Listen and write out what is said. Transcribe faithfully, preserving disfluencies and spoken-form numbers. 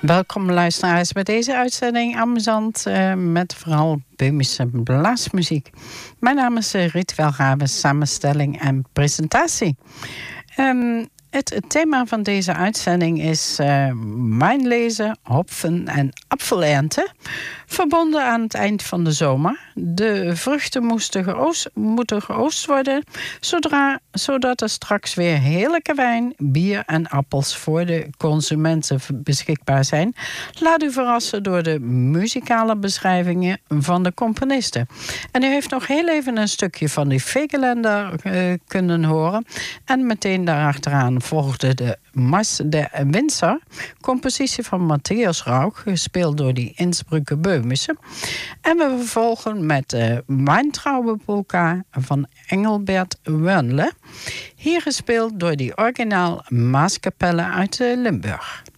Welkom luisteraars bij deze uitzending amusant uh, met vooral Böhmische blaasmuziek. Mijn naam is uh, Riet Welgave, samenstelling en presentatie. Um, Het thema van deze uitzending is uh, wijnlezen, hopfen en apfelernten. Verbonden aan het eind van de zomer. De vruchten moesten geoost, moeten geoost worden, zodra, zodat er straks weer heerlijke wijn, bier en appels voor de consumenten beschikbaar zijn. Laat u verrassen door de muzikale beschrijvingen van de componisten. En u heeft nog heel even een stukje van die Vegelender uh, kunnen horen. En meteen daarachteraan volgde de Mars der Winzer, compositie van Matthias Rauch, gespeeld door die Innsbrucker Böhmische. En we vervolgen met de Weintraube-polka van Engelbert Wörnle, hier gespeeld door die originaal Maaskapelle uit Limburg.